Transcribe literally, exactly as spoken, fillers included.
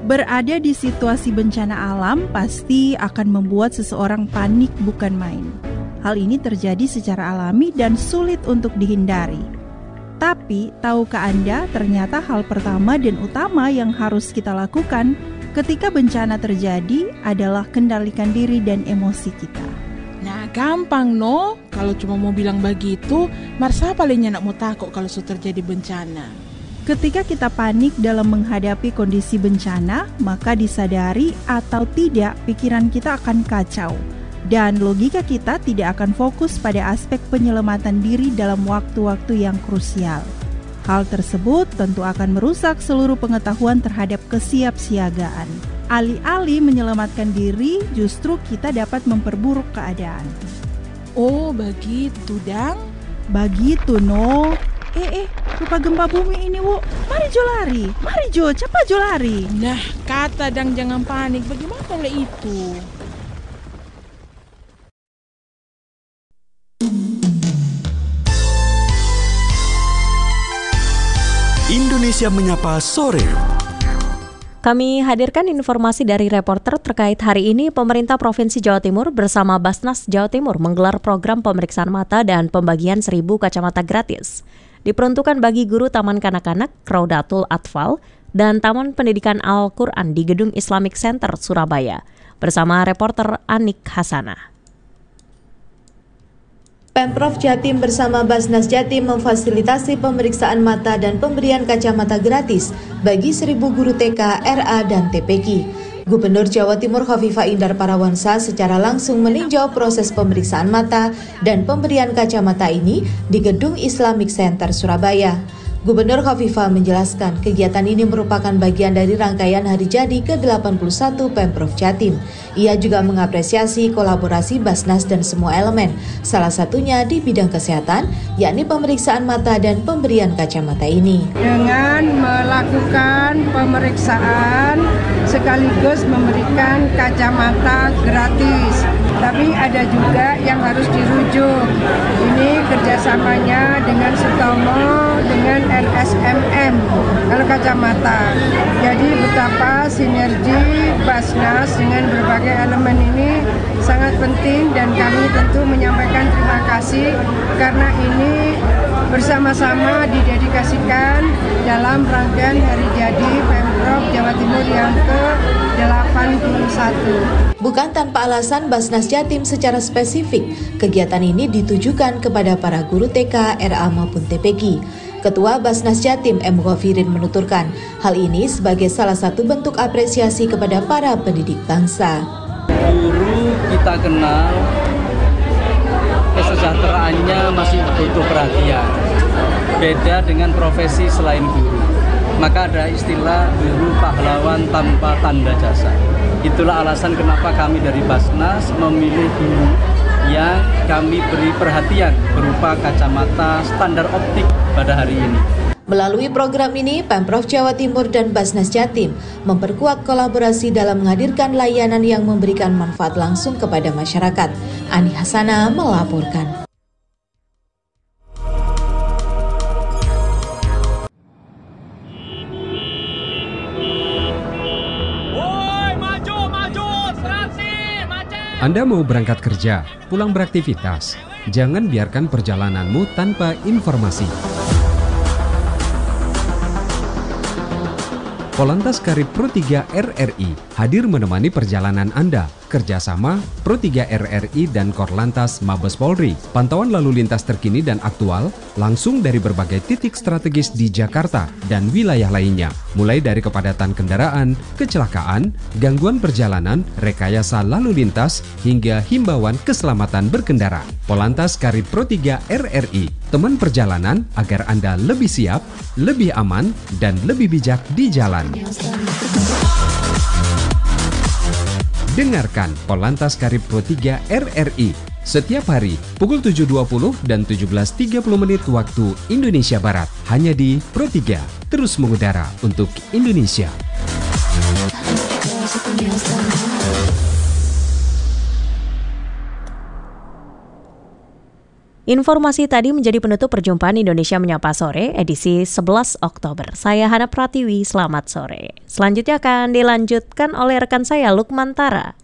Berada di situasi bencana alam pasti akan membuat seseorang panik bukan main. Hal ini terjadi secara alami dan sulit untuk dihindari. Tapi, tahukah Anda ternyata hal pertama dan utama yang harus kita lakukan ketika bencana terjadi adalah kendalikan diri dan emosi kita. Nah, gampang no. Kalau cuma mau bilang begitu, Marsa palingnya nak mau takut kalau sudah terjadi bencana. Ketika kita panik dalam menghadapi kondisi bencana, maka disadari atau tidak pikiran kita akan kacau. Dan logika kita tidak akan fokus pada aspek penyelamatan diri dalam waktu-waktu yang krusial. Hal tersebut tentu akan merusak seluruh pengetahuan terhadap kesiapsiagaan. Alih-alih menyelamatkan diri, justru kita dapat memperburuk keadaan. Oh, begitu, Dang? Begitu, no. Eh, eh, rupa gempa bumi ini, Wu. Mari Jo lari. Mari Jo, cepat Jo lari. Nah, kata Dang jangan panik. Bagaimana oleh itu? Indonesia Menyapa Sore. Kami hadirkan informasi dari reporter terkait hari ini. Pemerintah Provinsi Jawa Timur bersama Basnas Jawa Timur menggelar program pemeriksaan mata dan pembagian seribu kacamata gratis. Diperuntukkan bagi guru Taman Kanak-Kanak, Raudatul Atfal, dan Taman Pendidikan Al-Quran di Gedung Islamic Center, Surabaya. Bersama reporter Anik Hasanah. Pemprov Jatim bersama Basnas Jatim memfasilitasi pemeriksaan mata dan pemberian kacamata gratis bagi seribu guru T K, R A, dan T P Q. Gubernur Jawa Timur Khofifah Indar Parawansa secara langsung meninjau proses pemeriksaan mata dan pemberian kacamata ini di Gedung Islamic Center, Surabaya. Gubernur Khofifah menjelaskan kegiatan ini merupakan bagian dari rangkaian hari jadi ke delapan puluh satu Pemprov Jatim. Ia juga mengapresiasi kolaborasi Basnas dan semua elemen, salah satunya di bidang kesehatan, yakni pemeriksaan mata dan pemberian kacamata ini. Dengan melakukan pemeriksaan sekaligus memberikan kacamata gratis. Tapi ada juga yang harus dirujuk. Ini kerjasamanya dengan Sutomo, dengan R S M M, kalau kacamata. Jadi betapa sinergi Basnas dengan berbagai elemen ini sangat penting dan kami tentu menyampaikan terima kasih karena ini bersama-sama didedikasikan dalam rangkaian hari jadi Pemprov Jawa Timur yang ke delapan puluh satu. Bukan tanpa alasan Basnas Jatim secara spesifik, kegiatan ini ditujukan kepada para guru T K, R A maupun T P Q. Ketua Basnas Jatim M. Ghafirin menuturkan, hal ini sebagai salah satu bentuk apresiasi kepada para pendidik bangsa. Guru kita kenal, kesejahteraannya masih butuh perhatian. Beda dengan profesi selain guru. Maka ada istilah guru pahlawan tanpa tanda jasa. Itulah alasan kenapa kami dari Basnas memilih guru yang kami beri perhatian berupa kacamata standar optik pada hari ini. Melalui program ini, Pemprov Jawa Timur dan Basnas Jatim memperkuat kolaborasi dalam menghadirkan layanan yang memberikan manfaat langsung kepada masyarakat. Ani Hasanah melaporkan. Anda mau berangkat kerja, pulang beraktivitas, jangan biarkan perjalananmu tanpa informasi. Polantas Karib Pro tiga R R I hadir menemani perjalanan Anda. Kerjasama Pro tiga R R I dan Korlantas Mabes Polri. Pantauan lalu lintas terkini dan aktual langsung dari berbagai titik strategis di Jakarta dan wilayah lainnya. Mulai dari kepadatan kendaraan, kecelakaan, gangguan perjalanan, rekayasa lalu lintas, hingga himbauan keselamatan berkendara. Polantas Karib Pro tiga R R I, teman perjalanan agar Anda lebih siap, lebih aman, dan lebih bijak di jalan. Dengarkan Polantas Karib Pro tiga R R I setiap hari pukul tujuh dua puluh dan tujuh belas tiga puluh menit waktu Indonesia Barat. Hanya di Pro tiga, terus mengudara untuk Indonesia. Informasi tadi menjadi penutup perjumpaan Indonesia Menyapa Sore edisi sebelas Oktober. Saya Hana Pratiwi, selamat sore. Selanjutnya akan dilanjutkan oleh rekan saya Lukman Tara.